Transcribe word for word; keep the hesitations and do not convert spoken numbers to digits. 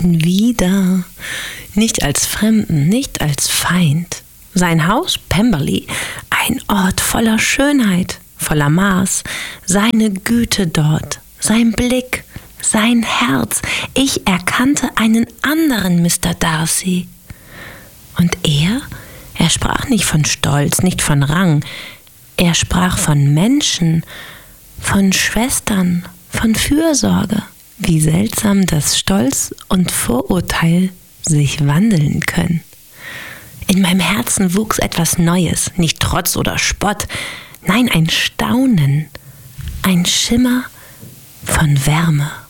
ihn wieder. Nicht als Fremden, nicht als Feind. Sein Haus, Pemberley, ein Ort voller Schönheit, voller Maß. Seine Güte dort, sein Blick, sein Herz. Ich erkannte einen anderen Mister Darcy. Und er? Er sprach nicht von Stolz, nicht von Rang. Er sprach von Menschen, von Schwestern, von Fürsorge. Wie seltsam, dass Stolz und Vorurteil sich wandeln können. In meinem Herzen wuchs etwas Neues, nicht Trotz oder Spott, nein, ein Staunen, ein Schimmer von Wärme.